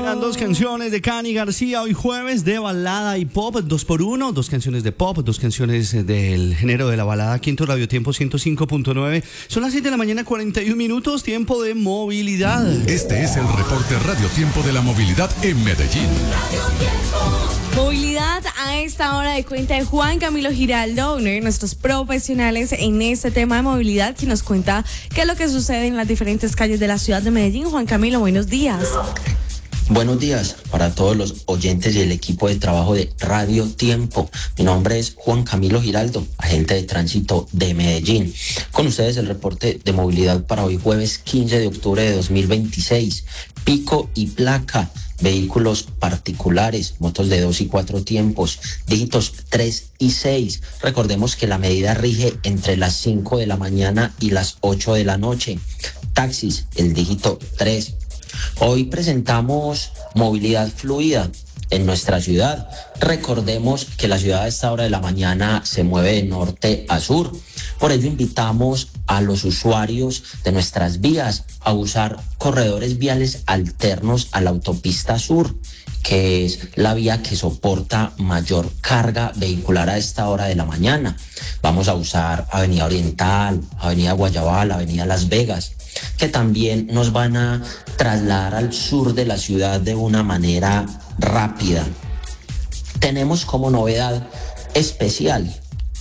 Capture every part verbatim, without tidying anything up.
Suenan dos canciones de Cani García hoy jueves de balada y pop, dos por uno, dos canciones de pop, dos canciones del género de la balada, Quinto Radio Tiempo ciento cinco punto nueve. Son las siete de la mañana, cuarenta y un minutos, tiempo de movilidad. Este es el reporte Radio Tiempo de la movilidad en Medellín. Movilidad a esta hora de cuenta de Juan Camilo Giraldo, uno de nuestros profesionales en este tema de movilidad, que nos cuenta qué es lo que sucede en las diferentes calles de la ciudad de Medellín. Juan Camilo, buenos días. Buenos días para todos los oyentes y el equipo de trabajo de Radio Tiempo. Mi nombre es Juan Camilo Giraldo, agente de tránsito de Medellín. Con ustedes el reporte de movilidad para hoy jueves quince de octubre de dos mil veintiséis. Pico y placa, vehículos particulares, motos de dos y cuatro tiempos, dígitos tres y seis. Recordemos que la medida rige entre las cinco de la mañana y las ocho de la noche. Taxis, el dígito tres. Hoy presentamos movilidad fluida en nuestra ciudad. Recordemos que la ciudad a esta hora de la mañana se mueve de norte a sur. Por ello invitamos a los usuarios de nuestras vías a usar corredores viales alternos a la autopista sur, que es la vía que soporta mayor carga vehicular a esta hora de la mañana. Vamos a usar Avenida Oriental, Avenida Guayabal, Avenida Las Vegas, que también nos van a trasladar al sur de la ciudad de una manera rápida. Tenemos como novedad especial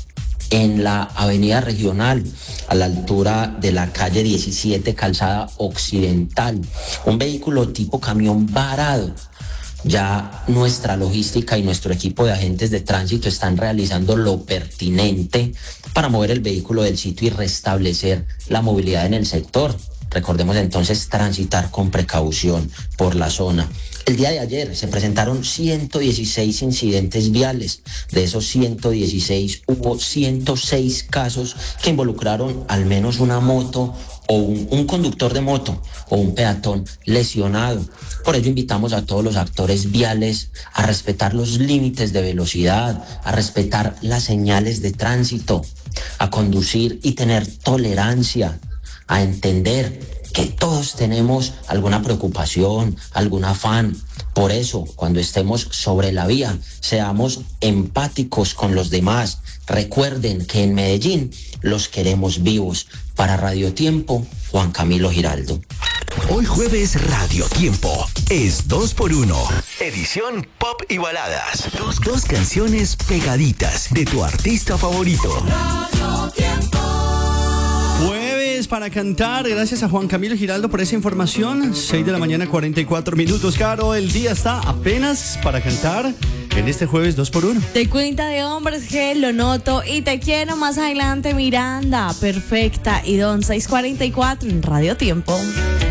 en la avenida regional, a la altura de la calle diecisiete, calzada occidental, un vehículo tipo camión varado. Ya nuestra logística y nuestro equipo de agentes de tránsito están realizando lo pertinente para mover el vehículo del sitio y restablecer la movilidad en el sector. Recordemos entonces transitar con precaución por la zona. El día de ayer se presentaron ciento dieciséis incidentes viales. De esos ciento dieciséis hubo ciento seis casos que involucraron al menos una moto o un, un conductor de moto o un peatón lesionado. Por ello invitamos a todos los actores viales a respetar los límites de velocidad, a respetar las señales de tránsito, a conducir y tener tolerancia, a entender que todos tenemos alguna preocupación, algún afán. Por eso, cuando estemos sobre la vía, seamos empáticos con los demás. Recuerden que en Medellín los queremos vivos. Para Radio Tiempo, Juan Camilo Giraldo. Hoy jueves Radio Tiempo es dos por uno. Edición pop y baladas. Dos, dos canciones pegaditas de tu artista favorito. Radio Tiempo. Jueves para cantar. Gracias a Juan Camilo Giraldo por esa información. seis de la mañana, cuarenta y cuatro minutos. Caro, el día está apenas para cantar en este jueves dos por uno. De cuenta de hombres que lo noto y te quiero más adelante, Miranda, perfecta y Don seis cuarenta y cuatro en Radio Tiempo.